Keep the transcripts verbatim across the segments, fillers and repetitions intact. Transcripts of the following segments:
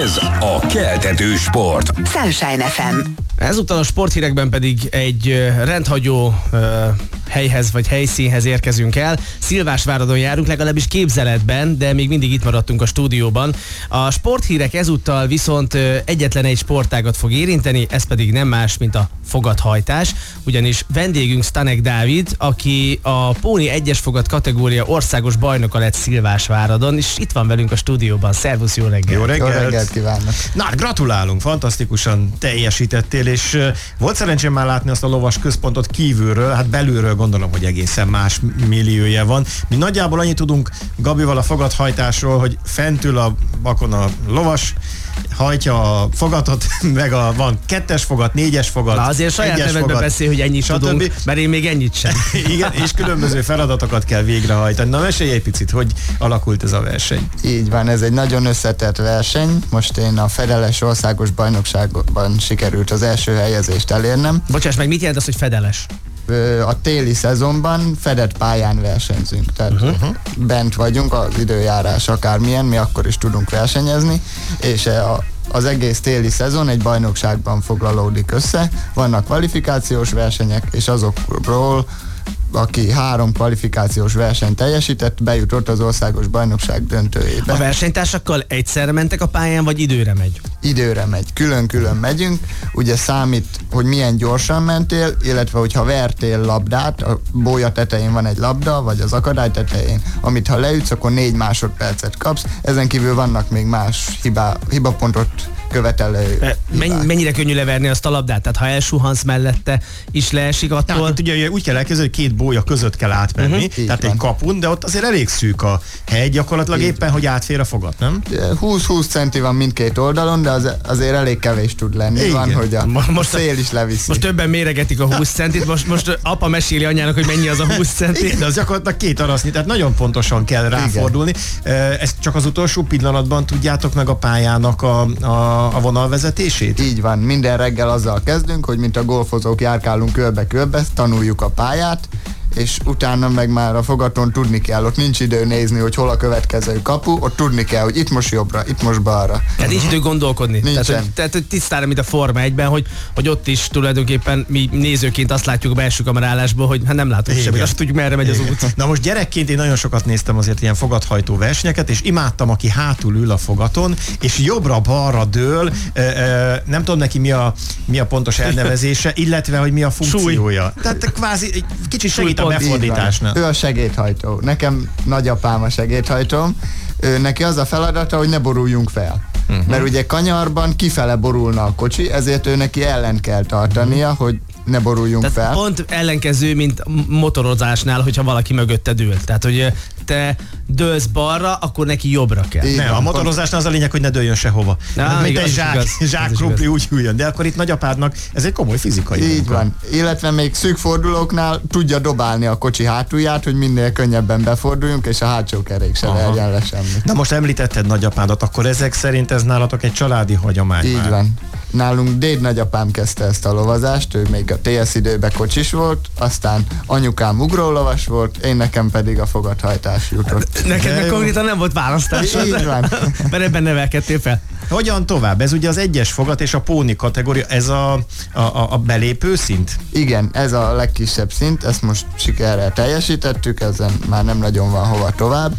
Ez a keltető sport. Sunshine ef em. Ezúttal a sporthírekben pedig egy uh, rendhagyó uh, helyhez vagy helyszínhez érkezünk el. Szilvásváradon járunk, legalábbis képzeletben, de még mindig itt maradtunk a stúdióban. A sporthírek ezúttal viszont uh, egyetlen egy sportágat fog érinteni, ez pedig nem más, mint a fogathajtás, ugyanis vendégünk Stanek Dávid, aki a Póni egyes fogat kategória országos bajnoka lett Szilvásváradon, és itt van velünk a stúdióban. Szervusz, jó reggelt! Jó reggelt, Jó reggelt kívánok! Na, gratulálunk, fantasztikusan teljesítettél, és uh, volt szerencsém már látni azt a lovas központot kívülről, hát belülről gondolom, hogy egészen más milliója van. Mi nagyjából annyit tudunk Gabival a fogathajtásról, hogy fentül a bakon a lovas hajtja a fogatot, meg a, van kettes fogat, négyes fogat. Na azért saját nevedben beszél, hogy ennyit stb. Tudunk, mert én még ennyit sem. Igen, és különböző feladatokat kell végrehajtani. Na, mesélj egy picit, hogy alakult ez a verseny. Így van, ez egy nagyon összetett verseny. Most én a fedeles országos bajnokságban sikerült az első helyezést elérnem. Bocsáss meg, mit jelent az, hogy fedeles? A téli szezonban fedett pályán versenyzünk, tehát uh-huh. bent vagyunk, az időjárás akármilyen, mi akkor is tudunk versenyezni, és a, az egész téli szezon egy bajnokságban foglalódik össze, vannak kvalifikációs versenyek, és azokról aki három kvalifikációs versenyt teljesített, bejutott az országos bajnokság döntőjébe. A versenytársakkal egyszerre mentek a pályán, vagy időre megy? Időre megy, külön-külön megyünk, ugye számít, hogy milyen gyorsan mentél, illetve hogyha vertél labdát, a bólya tetején van egy labda, vagy az akadály tetején, amit ha leütsz, akkor négy másodpercet kapsz, ezen kívül vannak még más hibá, hibapontot követelő. Men, mennyire könnyű leverni azt a labdát? Tehát ha elsuhansz mellette, is leesik attól? Tehát, ugye úgy kell elképzelni, hogy két bólya között kell átmenni, uh-huh. tehát egy kapun, de ott azért elég szűk a hely, gyakorlatilag így éppen, hogy átfér a fogat, nem? húsz-húsz centi van mindkét oldalon, de az, azért elég kevés tud lenni. Igen. Van, hogy a, most a szél is leviszi. Most többen méregetik a húsz centit, most, most apa meséli anyának, hogy mennyi az a húsz centi. Igen, de az gyakorlatilag két arasznyi, tehát nagyon pontosan kell ráfordulni. Igen. Ezt csak az utolsó pillanatban tudjátok meg a pályának a, a a vonalvezetését? Így van, minden reggel azzal kezdünk, hogy mint a golfozók járkálunk körbe-körbe, tanuljuk a pályát, és utána meg már a fogaton tudni kell, ott nincs idő nézni, hogy hol a következő kapu, ott tudni kell, hogy itt most jobbra, itt most balra. Tehát nincs idő gondolkodni. Tehát, hogy, tehát, hogy tisztára, mint a Forma egyben, hogy, hogy ott is tulajdonképpen mi nézőként azt látjuk a belső kamerálásból, hogy hát nem látunk semmit, azt tudjuk, merre megy az út. Na most gyerekként én nagyon sokat néztem azért ilyen fogathajtó versenyeket, és imádtam, aki hátul ül a fogaton, és jobbra-balra dől, e, e, nem tudom neki mi a, mi a pontos elnevezése, illetve, hogy mi a funkciója. Súly. Tehát kvázi egy kicsit segít a befordításnál. Ő a segédhajtó. Nekem nagyapám a segédhajtóm. Ő, neki az a feladata, hogy ne boruljunk fel. Uh-huh. Mert ugye kanyarban kifele borulna a kocsi, ezért ő neki ellen kell tartania, uh-huh. hogy ne boruljunk Tehát fel. Pont ellenkező, mint motorozásnál, hogyha valaki mögötted ül. Tehát, hogy te dőlsz balra, akkor neki jobbra kell. Ne, a motorozásnál az a lényeg, hogy ne dőljön sehova. Na, mint egy zsák, zsák krumpli úgy hűljön. De akkor itt nagyapádnak ez egy komoly fizikai Így munka. van. Illetve még szűk fordulóknál tudja dobálni a kocsi hátulját, hogy minél könnyebben beforduljunk, és a hátsó kerék se legyen le semmi. Na most említetted nagyapádat, akkor ezek szerint ez nálatok egy családi hagyomány. Így már. van. Nálunk déd nagyapám kezdte ezt a lovazást, ő még a té es időben kocsis volt, aztán anyukám ugrólovas volt, én nekem pedig a fogathajtás jutott. Neked meg konkrétan nem volt választás. Így van. Mert ebben nevelkedtél fel. Hogyan tovább? Ez ugye az egyes fogat és a póni kategória, ez a, a, a belépő szint? Igen, ez a legkisebb szint, ezt most sikerrel teljesítettük, ezen már nem nagyon van hova tovább.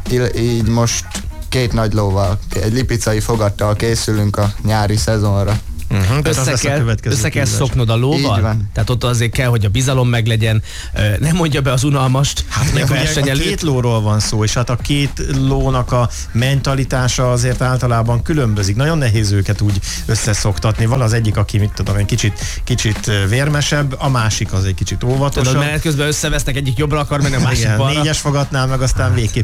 Így most két nagy lóval, egy lipicai fogattal készülünk a nyári szezonra. Uh-huh, össze kell, össze kell szoknod a lóval? Tehát ott azért kell, hogy a bizalom meglegyen. Nem mondja be az unalmast. Hát meg ugye a két lóról van szó, és hát a két lónak a mentalitása azért általában különbözik. Nagyon nehéz őket úgy összeszoktatni. Van az egyik, aki mit tudom, egy kicsit, kicsit vérmesebb, a másik az egy kicsit óvatosabb. Tudod, menet közben összevesznek, egyik jobbra akar menni, a másik igen, balra. Négyes fogatnál meg aztán végképp.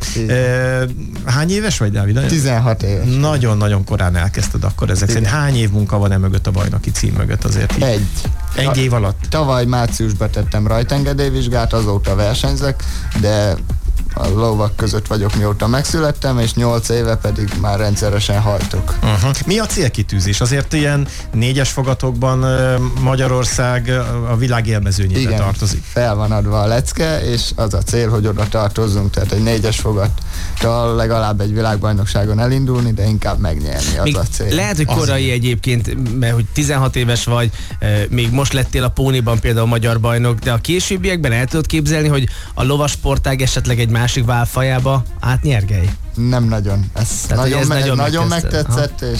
Hány éves vagy, Dávid? tizenhat éves. Nagyon-nagyon korán elkezdted akkor ezek szerint. Hány év munka van e mögött, a bajnoki cím mögött azért? Egy. Egy év alatt? Tavaly márciusban tettem rajtengedélyvizsgát, azóta versenyzek, de a lovak között vagyok, mióta megszülettem, és nyolc éve pedig már rendszeresen hajtok. Uh-huh. Mi a célkitűzés? Azért ilyen négyes fogatokban Magyarország a világ élmezőnyébe tartozik. Fel van adva a lecke, és az a cél, hogy oda tartozzunk, tehát egy négyes fogattal legalább egy világbajnokságon elindulni, de inkább megnyerni, az még a cél. Lehet, hogy korai az egyébként, mert hogy tizenhat éves vagy, még most lettél a póniban például magyar bajnok, de a későbbiekben el tudod képzelni, hogy a lovasportág esetleg egy másik válfajába átnyergelj? Nem nagyon. Ez Tehát, nagyon, ez me- nagyon, nagyon megtetszett, és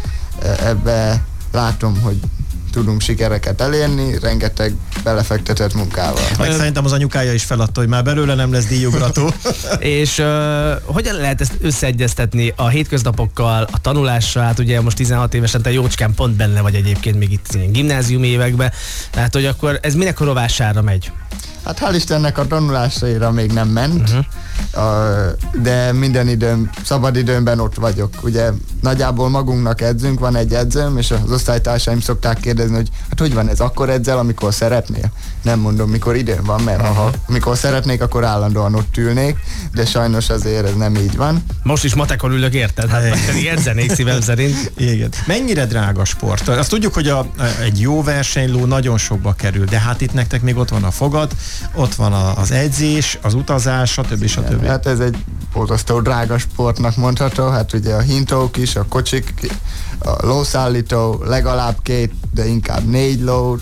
ebbe látom, hogy tudunk sikereket elérni, rengeteg belefektetett munkával. Meg szerintem az anyukája is feladta, hogy már belőle nem lesz díjugrató. És uh, hogyan lehet ezt összeegyeztetni a hétköznapokkal, a tanulással? Hát ugye most tizenhat évesen te jócskán pont benne vagy egyébként még itt ilyen gimnázium években. Tehát, hogy akkor ez minek a rovására megy? Hát hál' Istennek a tanulásaira még nem ment, uh-huh. a, de minden időm, szabad időmben ott vagyok. Ugye nagyjából magunknak edzünk, van egy edzőm, és az osztálytársaim szokták kérdezni, hogy hát hogy van ez, akkor edzel, amikor szeretnél? Nem mondom, mikor időm van, mert uh-huh. ha mikor szeretnék, akkor állandóan ott ülnék, de sajnos azért ez nem így van. Most is matekon ülök, érted? Hát pedig edzenék szívem szerint. Igen. Mennyire drága sport? Azt tudjuk, hogy a, egy jó versenyló nagyon sokba kerül, de hát itt nektek még ott van a fogad, ott van az edzés, az utazás, stb. stb. Hát ez egy borzasztó drága sportnak mondható, hát ugye a hintók is, a kocsik, a lószállító, legalább két, de inkább négy ló.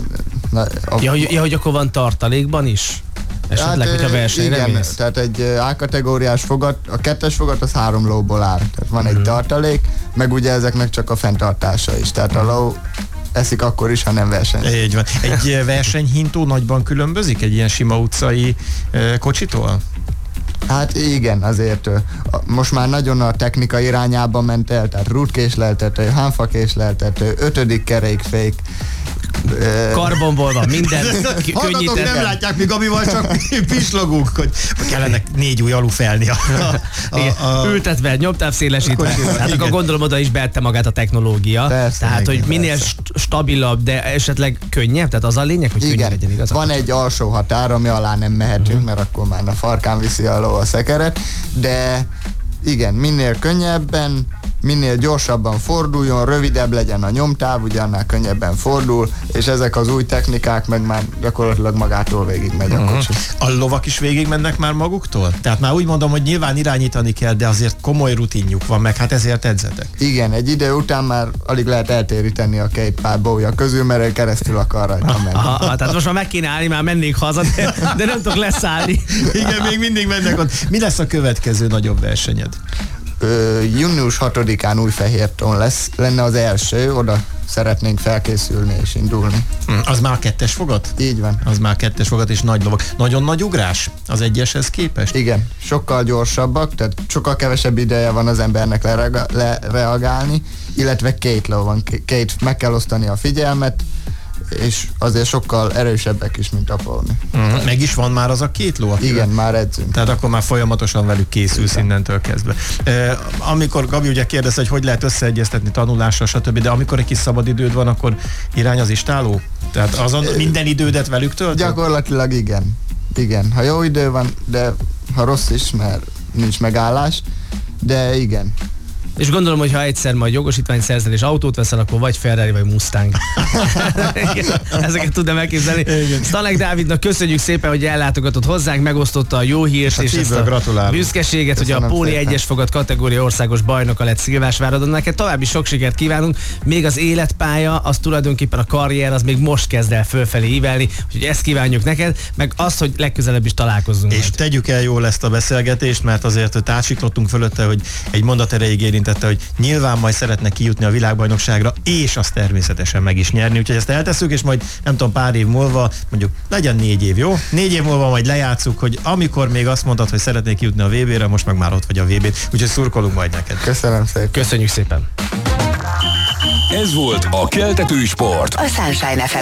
A, ja, hogy, ja, hogy akkor van tartalékban is? Esetleg, hát, hogyha versenyre igen, mész? Tehát egy A-kategóriás fogat, a kettes fogat az három lóból áll. Tehát van uh-huh. egy tartalék, meg ugye ezeknek csak a fenntartása is. Tehát a ló eszik akkor is, ha nem verseny. Így van. Egy versenyhintó nagyban különbözik egy ilyen sima utcai kocsitól? Hát igen, azért most már nagyon a technika irányába ment el, tehát rútkésleltető, hánfakésleltető, ötödik kerékfék, karbonból van minden. Hallgatók nem látják, mi Gabival csak pislogunk, hogy kellene négy új alufelni. A, a, a, a... Ültetve, nyomtávszélesítve. Hát akkor gondolom oda is beette magát a technológia. Persze, tehát, igen, hogy minél persze. stabilabb, de esetleg könnyebb, tehát az a lényeg, hogy igen, könnyebb legyen igaz. Van egy alsó határ, ami alá nem mehetünk, uh-huh. mert akkor már a farkán viszi a ló a szekeret, de igen, minél könnyebben, minél gyorsabban forduljon, rövidebb legyen a nyomtáv, ugye annál könnyebben fordul, és ezek az új technikák meg már gyakorlatilag magától végig megy a kocsi. A lovak is végig mennek már maguktól? Tehát már úgy mondom, hogy nyilván irányítani kell, de azért komoly rutinjuk van, meg hát ezért edzetek. Igen, egy idő után már alig lehet eltéríteni a két pár bója közül, mert keresztül akar rajta menni. Aha, tehát most már meg kéne állni, már mennék haza, de, de nem tudok leszállni. Igen, még mindig mennek ott. Mi lesz a következő nagyobb versenyed? Ö, június hatodikán Újfehérton lesz, lenne az első, oda szeretnénk felkészülni és indulni. Hmm, az már kettes fogat? Így van. Az már kettes fogat és nagy lovak. Nagyon nagy ugrás az egyeshez képest? Igen, sokkal gyorsabbak, tehát sokkal kevesebb ideje van az embernek lerega- lereagálni, illetve két ló van, két, meg kell osztani a figyelmet, és azért sokkal erősebbek is, mint a póni. Uh-huh. Meg is van már az a két ló? Igen, már edzünk. Tehát akkor már folyamatosan velük készülsz innentől kezdve. E, amikor Gabi ugye kérdezte, hogy hogy lehet összeegyeztetni tanulással, stb., de amikor egy kis szabadidőd van, akkor irány az istáló? Tehát azon minden idődet velük töltöd? Gyakorlatilag igen. Igen, ha jó idő van, de ha rossz is, mert nincs megállás, de igen. És gondolom, hogy ha egyszer majd jogosítványt szerzel és autót veszel, akkor vagy Ferrari, vagy Mustang. Ezeket tudnám elképzelni. Stanek Dávidnak köszönjük szépen, hogy ellátogatott hozzánk, megosztotta a jó hírt és ezt a gratulálom. büszkeséget, hogy a Póni egyes fogat kategória országos bajnoka lett Szilvásváradon. Neked további sok sikert kívánunk. Még az életpálya, az tulajdonképpen a karrier, az még most kezd el fölfelé ívelni, úgyhogy ezt kívánjuk neked, meg azt, hogy legközelebb is találkozzunk. És majd. Tegyük el jól ezt a beszélgetést, mert azért tátsiklottunk fölötte, hogy egy mondat erejéig érintette, hogy nyilván majd szeretne kijutni a világbajnokságra, és azt természetesen meg is nyerni. Úgyhogy ezt eltesszük, és majd nem tudom, pár év múlva, mondjuk legyen négy év, jó? Négy év múlva majd lejátszuk, hogy amikor még azt mondtad, hogy szeretnék kijutni a vé bére, most meg már ott vagy a vé bén. Úgyhogy szurkolunk majd neked. Köszönöm szépen. Köszönjük szépen. Ez volt a Keltető Sport. A Sunshine ef em